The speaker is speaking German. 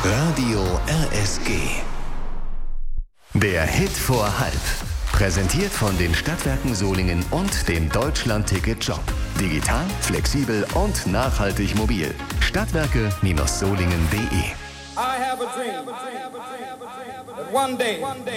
Radio RSG. Der Hit vor halb. Präsentiert von den Stadtwerken Solingen und dem Deutschland-Ticket-Job. Digital, flexibel und nachhaltig mobil. Stadtwerke-solingen.de. I have a dream that one day